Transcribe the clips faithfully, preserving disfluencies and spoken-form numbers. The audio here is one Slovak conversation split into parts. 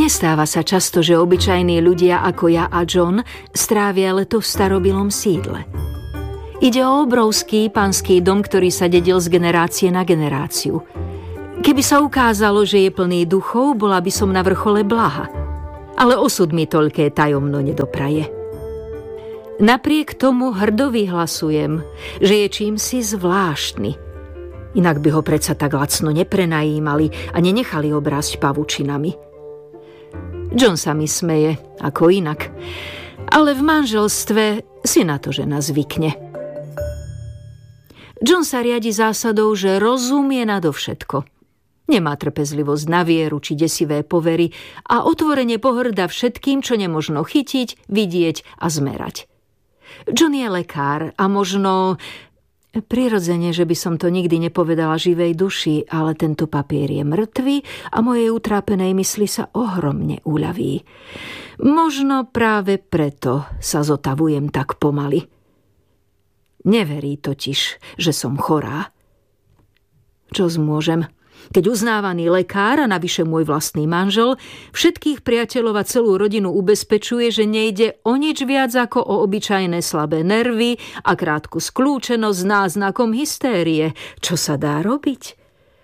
Nestáva sa často, že obyčajní ľudia ako ja a John strávia leto v starobilom sídle. Ide o obrovský panský dom, ktorý sa dedil z generácie na generáciu. Keby sa ukázalo, že je plný duchov, bola by som na vrchole blaha. Ale osud mi toľké tajomno nedopraje. Napriek tomu hrdo vyhlasujem, že je čímsi zvláštny. Inak by ho predsa tak lacno neprenajímali a nenechali obrásť pavučinami. John sa mi smeje, ako inak. Ale v manželstve si na to žena zvykne. John sa riadi zásadou, že rozumie nadovšetko. Nemá trpezlivosť na vieru či desivé povery a otvorene pohŕda všetkým, čo nemožno chytiť, vidieť a zmerať. John je lekár a možno... Prirodzene, že by som to nikdy nepovedala živej duši, ale tento papier je mŕtvy a mojej utrápenej mysli sa ohromne uľaví. Možno práve preto sa zotavujem tak pomaly. Neverí totiž, že som chorá. Čo zmôžem? Keď uznávaný lekár a navyše môj vlastný manžel všetkých priateľov a celú rodinu ubezpečuje, že nejde o nič viac ako o obyčajné slabé nervy a krátku skľúčenosť s náznakom hystérie. Čo sa dá robiť?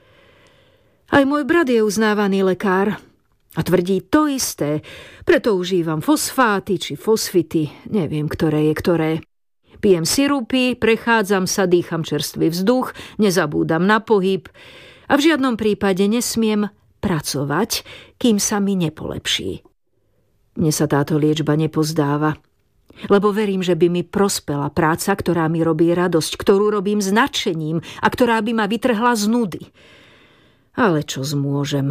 Aj môj brat je uznávaný lekár a tvrdí to isté, preto užívam fosfáty či fosfity, neviem, ktoré je ktoré. Pijem sirupy, prechádzam sa, dýcham čerstvý vzduch, nezabúdam na pohyb, a v žiadnom prípade nesmiem pracovať, kým sa mi nepolepší. Mne sa táto liečba nepozdáva, lebo verím, že by mi prospela práca, ktorá mi robí radosť, ktorú robím s nadšením a ktorá by ma vytrhla z nudy. Ale čo zmôžem?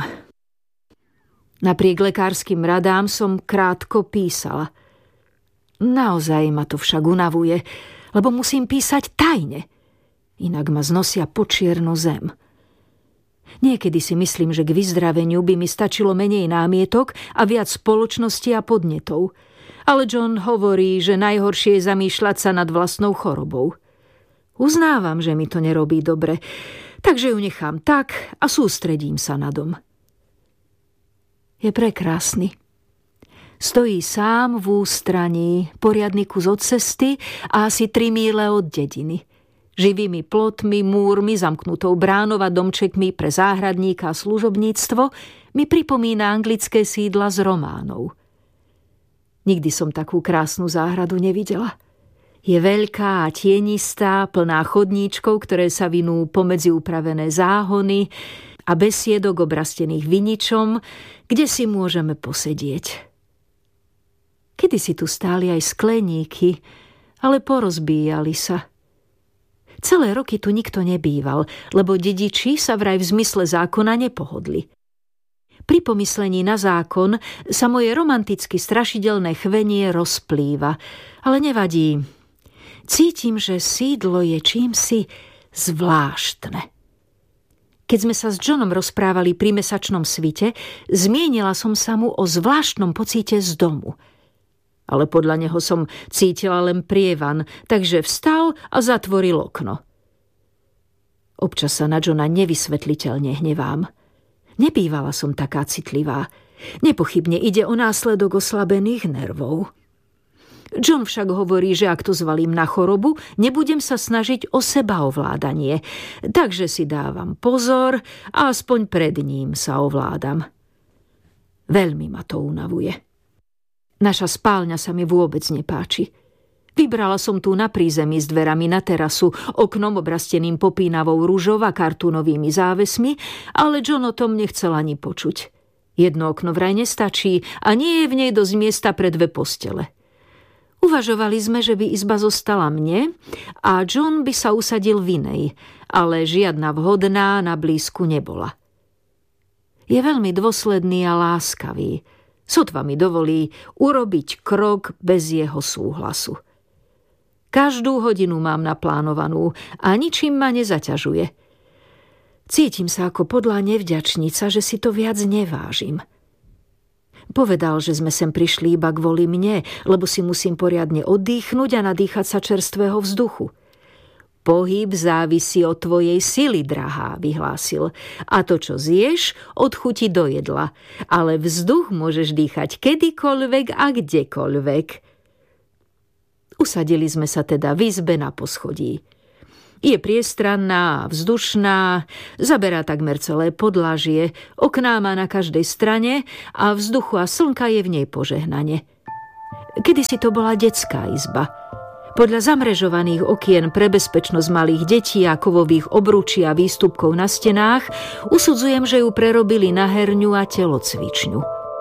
Napriek lekárskym radám som krátko písala. Naozaj ma to však unavuje, lebo musím písať tajne. Inak ma znosia po čiernu zem. Niekedy si myslím, že k vyzdraveniu by mi stačilo menej námietok a viac spoločnosti a podnetov. Ale John hovorí, že najhoršie je zamýšľať sa nad vlastnou chorobou. Uznávam, že mi to nerobí dobre, takže ju nechám tak a sústredím sa na dom. Je prekrásny. Stojí sám v ústraní, poriadny kus od cesty a asi tri míle od dediny. Živými plotmi, múrmi, zamknutou bránou a domčekmi pre záhradníka a služobníctvo mi pripomína anglické sídla z románov. Nikdy som takú krásnu záhradu nevidela. Je veľká a tienistá, plná chodníčkov, ktoré sa vinú pomedzi upravené záhony a besiedok obrastených viničom, kde si môžeme posedieť. Kedysi tu stáli aj skleníky, ale porozbíjali sa. Celé roky tu nikto nebýval, lebo dediči sa vraj v zmysle zákona nepohodli. Pri pomyslení na zákon sa moje romanticky strašidelné chvenie rozplýva, ale nevadí. Cítim, že sídlo je čímsi zvláštne. Keď sme sa s Johnom rozprávali pri mesačnom svite, zmienila som sa mu o zvláštnom pocite z domu. Ale podľa neho som cítila len prievan, takže vstal a zatvoril okno. Občas sa na Johna nevysvetliteľne hnevám. Nebývala som taká citlivá. Nepochybne ide o následok oslabených nervov. John však hovorí, že ak to zvalím na chorobu, nebudem sa snažiť o sebaovládanie, takže si dávam pozor a aspoň pred ním sa ovládam. Veľmi ma to unavuje. Naša spálňa sa mi vôbec nepáči. Vybrala som tu na prízemí s dverami na terasu, oknom obrasteným popínavou ružou a kartúnovými závesmi, ale John o tom nechcel ani počuť. Jedno okno vraj nestačí a nie je v nej dosť miesta pre dve postele. Uvažovali sme, že by izba zostala mne a John by sa usadil v inej, ale žiadna vhodná na blízku nebola. Je veľmi dôsledný a láskavý. Sotva mi dovolí urobiť krok bez jeho súhlasu. Každú hodinu mám naplánovanú a ničím ma nezaťažuje. Cítim sa ako podlá nevďačnica, že si to viac nevážim. Povedal, že sme sem prišli iba kvôli mne, lebo si musím poriadne oddychnúť a nadýchať sa čerstvého vzduchu. Pohyb závisí od tvojej sily, drahá, vyhlásil. A to, čo zješ, od chuti do jedla. Ale vzduch môžeš dýchať kedykoľvek a kdekoľvek. Usadili sme sa teda v izbe na poschodí. Je priestranná a vzdušná, zaberá takmer celé podlažie, okná má na každej strane a vzduchu a slnka je v nej požehnanie. Kedysi to bola detská izba. Podľa zamrežovaných okien pre bezpečnosť malých detí a kovových obrúčí a výstupkov na stenách usudzujem, že ju prerobili na herňu a telocvičňu.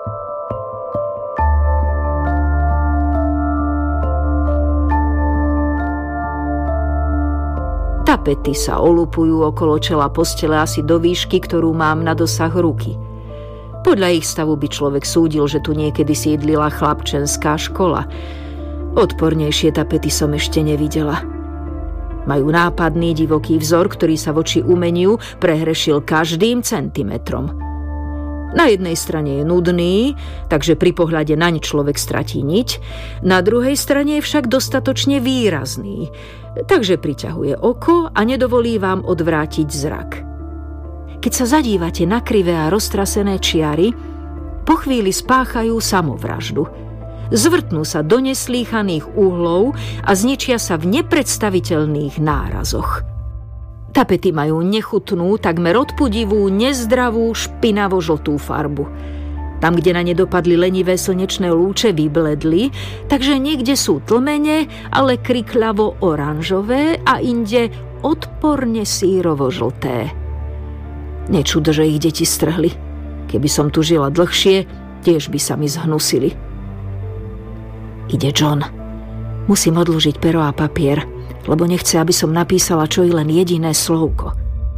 Tapety sa olupujú okolo čela postele asi do výšky, ktorú mám na dosah ruky. Podľa ich stavu by človek súdil, že tu niekedy sídlila chlapčenská škola. Odpornejšie tapety som ešte nevidela. Majú nápadný divoký vzor, ktorý sa voči umeniu prehrešil každým centimetrom. Na jednej strane je nudný, takže pri pohľade naň človek stratí niť, na druhej strane je však dostatočne výrazný, takže priťahuje oko a nedovolí vám odvrátiť zrak. Keď sa zadívate na krivé a roztrasené čiary, po chvíli spáchajú samovraždu. Zvrtnú sa do neslýchaných uhlov a zničia sa v nepredstaviteľných nárazoch. Tapety majú nechutnú, takmer odpudivú, nezdravú, špinavo-žltú farbu. Tam, kde na ne dopadli lenivé slnečné lúče, vybledli, takže niekde sú tlmene, ale krikľavo oranžové a inde odporne sírovo-žlté. Nečudo, že ich deti strhli. Keby som tu žila dlhšie, tiež by sa mi zhnusili. Ide John. Musím odložiť pero a papier, lebo nechce, aby som napísala čo i len jediné slovko.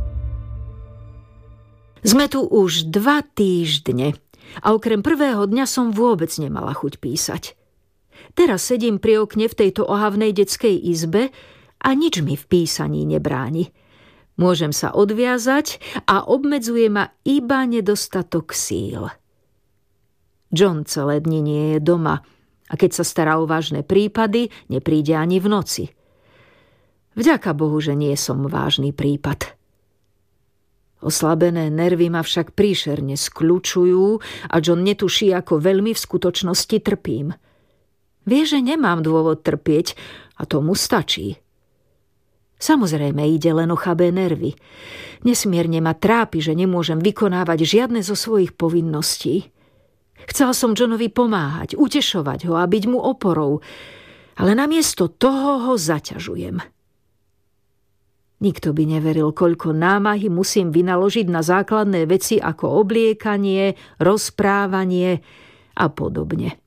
Sme tu už dva týždne a okrem prvého dňa som vôbec nemala chuť písať. Teraz sedím pri okne v tejto ohavnej detskej izbe a nič mi v písaní nebráni. Môžem sa odviazať a obmedzuje ma iba nedostatok síl. John celé dni nie je doma, a keď sa stará o vážne prípady, nepríde ani v noci. Vďaka Bohu, že nie som vážny prípad. Oslabené nervy ma však príšerne skľučujú a John netuší, ako veľmi v skutočnosti trpím. Vie, že nemám dôvod trpieť a tomu stačí. Samozrejme ide len o chabé nervy. Nesmierne ma trápi, že nemôžem vykonávať žiadne zo svojich povinností. Chcela som Johnovi pomáhať, utešovať ho a byť mu oporou, ale namiesto toho ho zaťažujem. Nikto by neveril, koľko námahy musím vynaložiť na základné veci ako obliekanie, rozprávanie a podobne.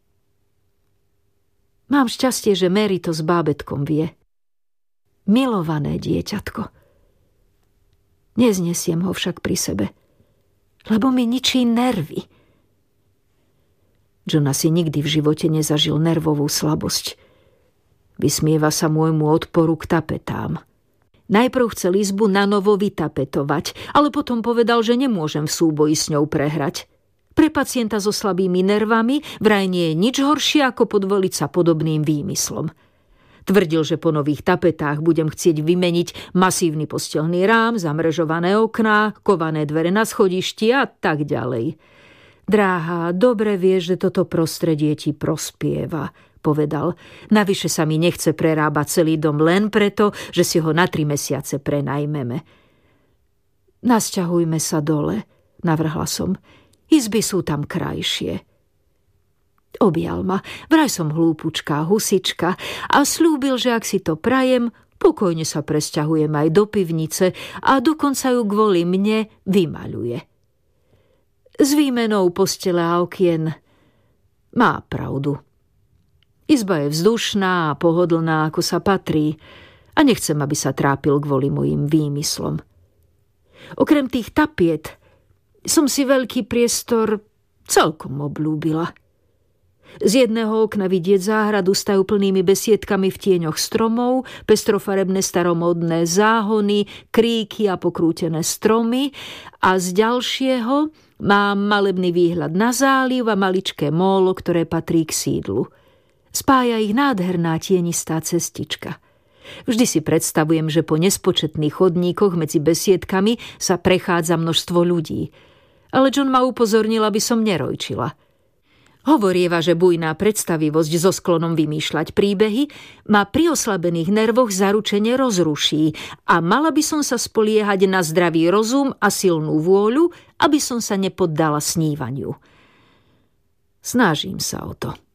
Mám šťastie, že Mary to s bábätkom vie. Milované dieťatko. Neznesiem ho však pri sebe, lebo mi ničí nervy. John asi nikdy v živote nezažil nervovú slabosť. Vysmieva sa môjmu odporu k tapetám. Najprv chcel izbu nanovo vytapetovať, ale potom povedal, že nemôžem v súboji s ňou prehrať. Pre pacienta so slabými nervami vraj nie je nič horšie, ako podvoliť sa podobným výmyslom. Tvrdil, že po nových tapetách budem chcieť vymeniť masívny posteľný rám, zamrežované okná, kované dvere na schodišti a tak ďalej. Dráha, dobre vieš, že toto prostredie ti prospieva, povedal. Navyše sa mi nechce prerábať celý dom len preto, že si ho na tri mesiace prenajmeme. Nasťahujme sa dole, navrhla som. Izby sú tam krajšie. Objal ma, vraj som hlúpučká husička a slúbil, že ak si to prajem, pokojne sa presťahujem aj do pivnice a dokonca ju kvôli mne vymaľuje. S výmenou postele a okien má pravdu. Izba je vzdušná a pohodlná, ako sa patrí, a nechcem, aby sa trápil kvôli mojim výmyslom. Okrem tých tapiet som si veľký priestor celkom obľúbila. Z jedného okna vidieť záhradu s tajúplnými besiedkami v tieňoch stromov, pestrofarebné staromódne záhony, kríky a pokrútené stromy, a z ďalšieho mám malebný výhľad na záliv a maličké mólo, ktoré patrí k sídlu. Spája ich nádherná tienistá cestička. Vždy si predstavujem, že po nespočetných chodníkoch medzi besiedkami sa prechádza množstvo ľudí. Ale John ma upozornil, aby som nerojčila. Hovorieva, že bujná predstavivosť so sklonom vymýšľať príbehy ma pri oslabených nervoch zaručene rozruší a mala by som sa spoliehať na zdravý rozum a silnú vôľu, aby som sa nepoddala snívaniu. Snažím sa o to.